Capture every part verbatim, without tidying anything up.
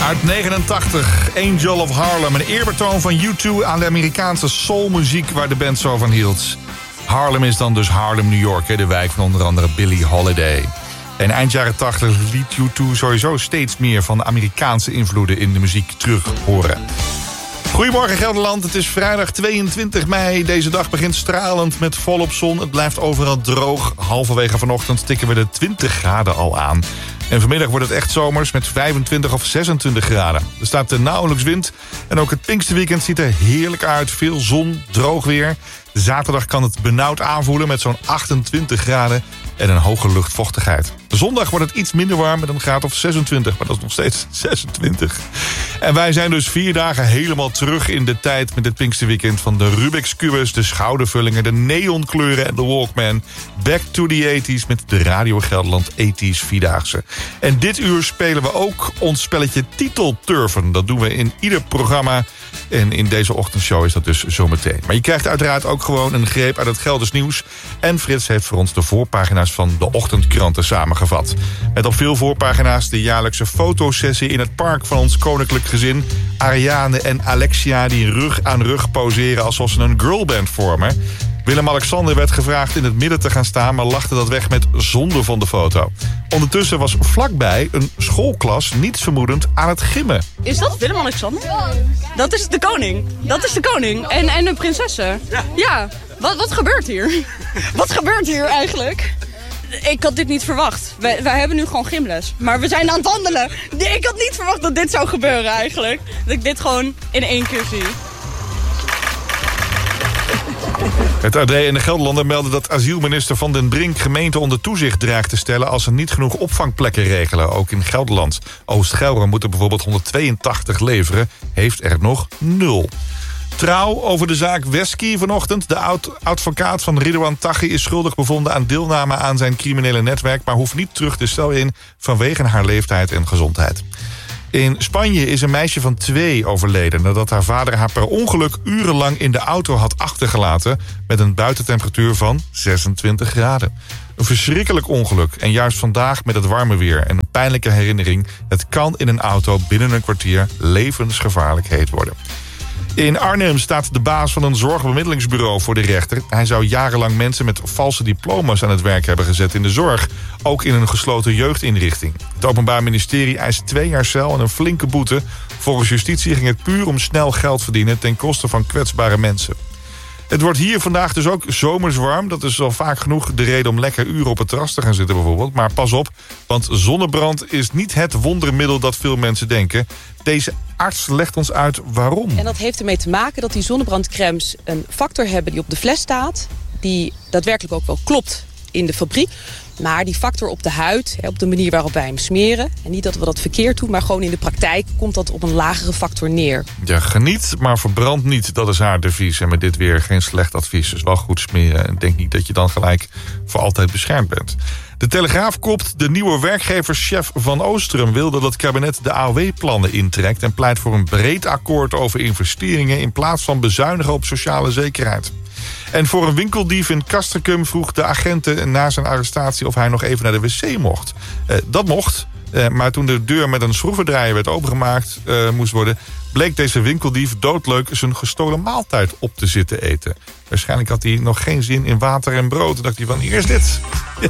Uit negenentachtig, Angel of Harlem. Een eerbetoon van U twee aan de Amerikaanse soulmuziek waar de band zo van hield. Harlem is dan dus Harlem, New York, de wijk van onder andere Billie Holiday. En eind jaren tachtig liet U twee sowieso steeds meer van de Amerikaanse invloeden in de muziek terug horen. Goedemorgen Gelderland, het is vrijdag tweeëntwintig mei. Deze dag begint stralend met volop zon. Het blijft overal droog. Halverwege vanochtend tikken we de twintig graden al aan. En vanmiddag wordt het echt zomers met vijfentwintig of zesentwintig graden. Er staat nauwelijks wind. En ook het Pinksterweekend ziet er heerlijk uit. Veel zon, droog weer. Zaterdag kan het benauwd aanvoelen met zo'n achtentwintig graden en een hoge luchtvochtigheid. Zondag wordt het iets minder warm met een graad of zesentwintig, maar dat is nog steeds zesentwintig. En wij zijn dus vier dagen helemaal terug in de tijd met het Pinksterweekend van de Rubik's Cubus, de schoudervullingen, de neonkleuren en de Walkman. Back to the eighties met de Radio Gelderland eighties Vierdaagse. En dit uur spelen we ook ons spelletje Titelturven. Dat doen we in ieder programma. En in deze ochtendshow is dat dus zometeen. Maar je krijgt uiteraard ook gewoon een greep uit het Gelders nieuws. En Frits heeft voor ons de voorpagina's van de ochtendkranten samengevat. Met op veel voorpagina's de jaarlijkse fotosessie in het park van ons koninklijk gezin. Ariane en Alexia die rug aan rug poseren alsof ze een girlband vormen. Willem-Alexander werd gevraagd in het midden te gaan staan, maar lachte dat weg met zonde van de foto. Ondertussen was vlakbij een schoolklas niets vermoedend aan het gimmen. Is dat Willem-Alexander? Dat is de koning. Dat is de koning. En, en de prinsessen. Ja. ja. Wat, wat gebeurt hier? Wat gebeurt hier eigenlijk? Ik had dit niet verwacht. Wij, wij hebben nu gewoon gymles. Maar we zijn aan het wandelen. Ik had niet verwacht dat dit zou gebeuren eigenlijk. Dat ik dit gewoon in één keer zie. Het A D en de Gelderlander melden dat asielminister Van den Brink gemeenten onder toezicht dreigt te stellen als ze niet genoeg opvangplekken regelen, ook in Gelderland. Oost-Gelre moet er bijvoorbeeld honderdtweeëntachtig leveren, heeft er nog nul. Trouw over de zaak Wesky vanochtend. De oud-advocaat van Ridouan Taghi is schuldig bevonden aan deelname aan zijn criminele netwerk, maar hoeft niet terug de cel in vanwege haar leeftijd en gezondheid. In Spanje is een meisje van twee overleden nadat haar vader haar per ongeluk urenlang in de auto had achtergelaten met een buitentemperatuur van zesentwintig graden. Een verschrikkelijk ongeluk en juist vandaag met het warme weer en een pijnlijke herinnering. Het kan in een auto binnen een kwartier levensgevaarlijk heet worden. In Arnhem staat de baas van een zorgbemiddelingsbureau voor de rechter. Hij zou jarenlang mensen met valse diploma's aan het werk hebben gezet in de zorg. Ook in een gesloten jeugdinrichting. Het Openbaar Ministerie eist twee jaar cel en een flinke boete. Volgens justitie ging het puur om snel geld verdienen ten koste van kwetsbare mensen. Het wordt hier vandaag dus ook zomers warm. Dat is al vaak genoeg de reden om lekker uren op het terras te gaan zitten bijvoorbeeld. Maar pas op, want zonnebrand is niet het wondermiddel dat veel mensen denken. Deze arts legt ons uit waarom. En dat heeft ermee te maken dat die zonnebrandcremes een factor hebben die op de fles staat. Die daadwerkelijk ook wel klopt in de fabriek. Maar die factor op de huid, op de manier waarop wij hem smeren. En niet dat we dat verkeerd doen, maar gewoon in de praktijk komt dat op een lagere factor neer. Ja, geniet, maar verbrand niet. Dat is haar devies. En met dit weer geen slecht advies. Dus wel goed smeren. En denk niet dat je dan gelijk voor altijd beschermd bent. De Telegraaf kopt: de nieuwe werkgeverschef Van Oostrum wil dat het kabinet de A O W-plannen intrekt en pleit voor een breed akkoord over investeringen in plaats van bezuinigen op sociale zekerheid. En voor een winkeldief in Castricum vroeg de agenten na zijn arrestatie of hij nog even naar de wc mocht. Uh, dat mocht, uh, maar toen de deur met een schroevendraaier werd opengemaakt uh, moest worden, bleek deze winkeldief doodleuk zijn gestolen maaltijd op te zitten eten. Waarschijnlijk had hij nog geen zin in water en brood. Toen dacht hij van, hier is dit. Ja.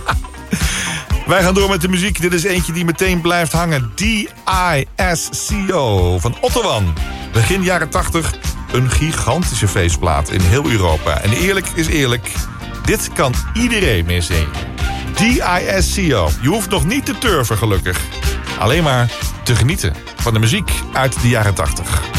Wij gaan door met de muziek. Dit is eentje die meteen blijft hangen. D I S C O van Ottowan. Begin jaren tachtig. Een gigantische feestplaat in heel Europa. En eerlijk is eerlijk, dit kan iedereen meezingen. D I S C O. Je hoeft nog niet te turven gelukkig. Alleen maar te genieten van de muziek uit de jaren tachtig.